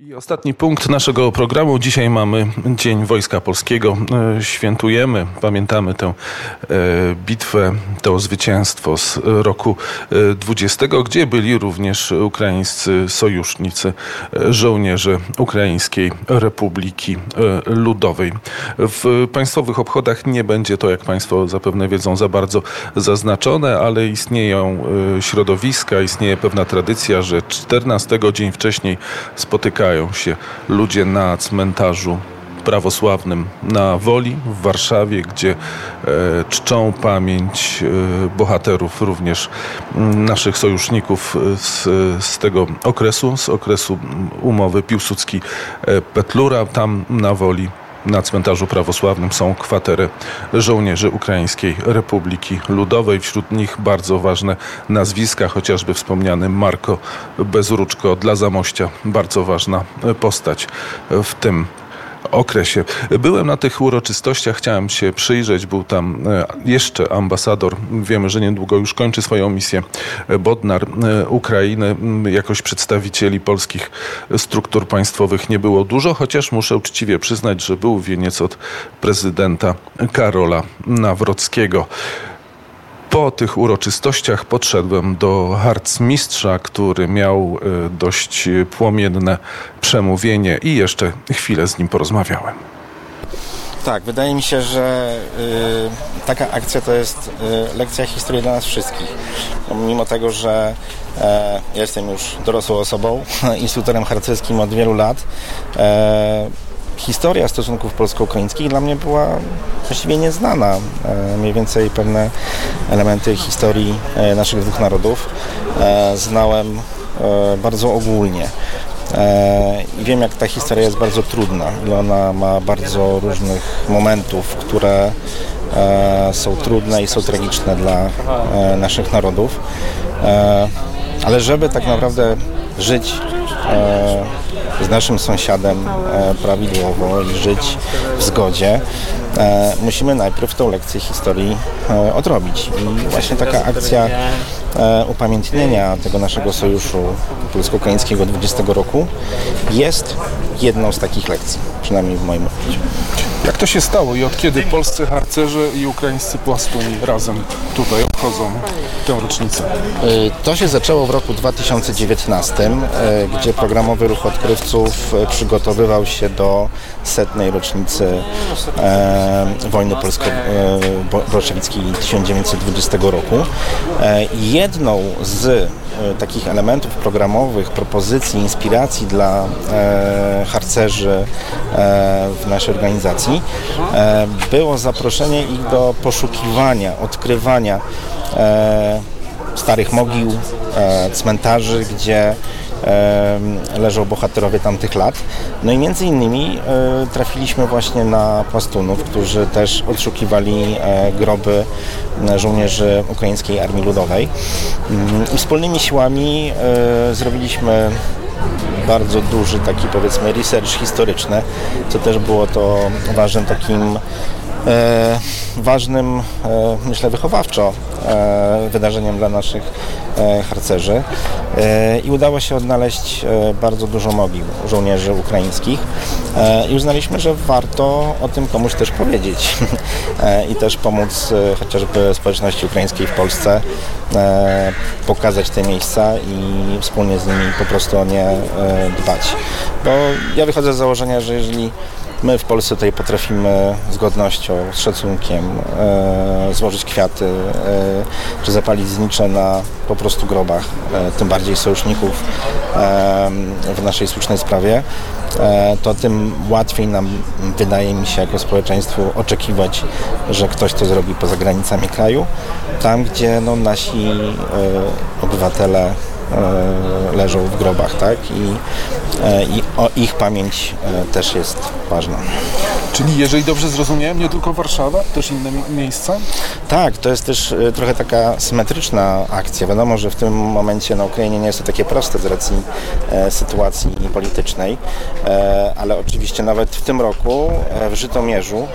I ostatni punkt naszego programu. Dzisiaj mamy Dzień Wojska Polskiego. Świętujemy, pamiętamy tę bitwę, to zwycięstwo z roku 20, gdzie byli również ukraińscy sojusznicy, żołnierze Ukraińskiej Republiki Ludowej. W państwowych obchodach nie będzie to, jak Państwo zapewne wiedzą, za bardzo zaznaczone, ale istnieją środowiska, istnieje pewna tradycja, że 14 dzień wcześniej spotykają się ludzie na cmentarzu prawosławnym na Woli w Warszawie, gdzie czczą pamięć bohaterów, również naszych sojuszników z tego okresu, z okresu umowy Piłsudski-Petlura. Tam na Woli, na cmentarzu prawosławnym są kwatery żołnierzy Ukraińskiej Republiki Ludowej. Wśród nich bardzo ważne nazwiska, chociażby wspomniany Marko Bezruczko dla Zamościa. Bardzo ważna postać w tym okresie. Byłem na tych uroczystościach, chciałem się przyjrzeć. Był tam jeszcze ambasador, wiemy, że niedługo już kończy swoją misję, Bodnar Ukrainy. Jakoś przedstawicieli polskich struktur państwowych nie było dużo, chociaż muszę uczciwie przyznać, że był wieniec od prezydenta Karola Nawrockiego. Po tych uroczystościach podszedłem do harcmistrza, który miał dość płomienne przemówienie i jeszcze chwilę z nim porozmawiałem. Tak, wydaje mi się, że taka akcja to jest lekcja historii dla nas wszystkich. Mimo tego, że ja jestem już dorosłą osobą, instruktorem harcerskim od wielu lat, historia stosunków polsko-ukraińskich dla mnie była właściwie nieznana. Mniej więcej pewne elementy historii naszych dwóch narodów znałem bardzo ogólnie. I wiem, jak ta historia jest bardzo trudna i ona ma bardzo różnych momentów, które są trudne i są tragiczne dla naszych narodów. Ale żeby tak naprawdę żyć z naszym sąsiadem prawidłowo i żyć w zgodzie, musimy najpierw tę lekcję historii odrobić. I właśnie taka akcja upamiętnienia tego naszego sojuszu polsko-ukraińskiego 20 roku jest jedną z takich lekcji, przynajmniej w moim odczuciu. Jak to się stało i od kiedy polscy harcerze i ukraińscy plastuni razem tutaj obchodzą tę rocznicę? To się zaczęło w roku 2019, gdzie programowy ruch odkrywców przygotowywał się do 100. rocznicy wojny polsko-bolszewickiej 1920 roku. Jedną z takich elementów programowych, propozycji, inspiracji dla harcerzy w naszej organizacji było zaproszenie ich do poszukiwania, odkrywania starych mogił, cmentarzy, gdzie leżą bohaterowie tamtych lat. No i między innymi trafiliśmy właśnie na plastunów, którzy też odszukiwali groby żołnierzy Ukraińskiej Armii Ludowej. I wspólnymi siłami zrobiliśmy bardzo duży taki, powiedzmy, research historyczny, co też było to ważnym, myślę, wychowawczo wydarzeniem dla naszych harcerzy i udało się odnaleźć bardzo dużo mogił żołnierzy ukraińskich i uznaliśmy, że warto o tym komuś też powiedzieć i też pomóc chociażby społeczności ukraińskiej w Polsce pokazać te miejsca i wspólnie z nimi po prostu o nie dbać. Bo ja wychodzę z założenia, że jeżeli my w Polsce tutaj potrafimy z godnością, z szacunkiem złożyć kwiaty czy zapalić znicze na po prostu grobach, tym bardziej sojuszników w naszej słusznej sprawie, to tym łatwiej nam, wydaje mi się, jako społeczeństwu oczekiwać, że ktoś to zrobi poza granicami kraju, tam gdzie nasi obywatele leżą w grobach, tak? I ich pamięć też jest ważna. Czyli jeżeli dobrze zrozumiałem, nie tylko Warszawa, też inne miejsca? Tak, to jest też trochę taka symetryczna akcja. Wiadomo, że w tym momencie na Ukrainie nie jest to takie proste z racji sytuacji politycznej, ale oczywiście nawet w tym roku w Żytomierzu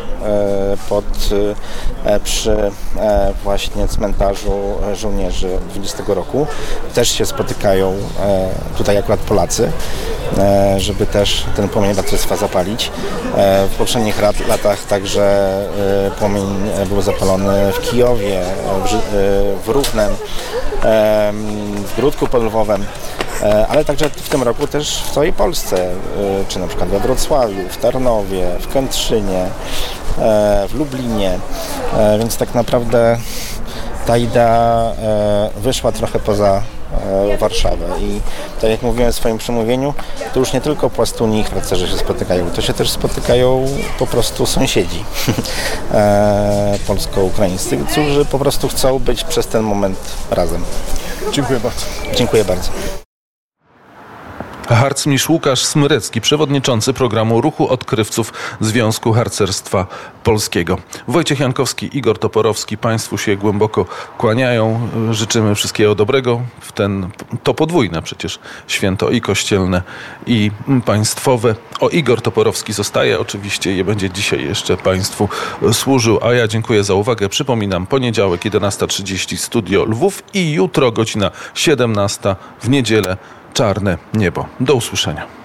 przy właśnie cmentarzu żołnierzy 20 roku też się spotykają tutaj akurat Polacy żeby też ten płomień braterstwa zapalić. W poprzednich latach także płomień był zapalony w Kijowie, w Równem, w Gródku pod Lwowem, ale także w tym roku też w całej Polsce, czy na przykład we Wrocławiu, w Tarnowie, w Kętrzynie, w Lublinie, więc tak naprawdę ta idea wyszła trochę poza Warszawę i tak jak mówiłem w swoim przemówieniu, to już nie tylko płastuni i harcerze się spotykają, to się też spotykają po prostu sąsiedzi polsko-ukraińscy, którzy po prostu chcą być przez ten moment razem. Dziękuję bardzo. Dziękuję bardzo. Harcmistrz Łukasz Smyrecki, przewodniczący programu Ruchu Odkrywców Związku Harcerstwa Polskiego. Wojciech Jankowski, Igor Toporowski, Państwu się głęboko kłaniają. Życzymy wszystkiego dobrego w to podwójne przecież święto i kościelne, i państwowe. Igor Toporowski zostaje oczywiście i będzie dzisiaj jeszcze Państwu służył, a ja dziękuję za uwagę. Przypominam, poniedziałek 11:30 Studio Lwów i jutro godzina 17 w niedzielę Czarne niebo. Do usłyszenia.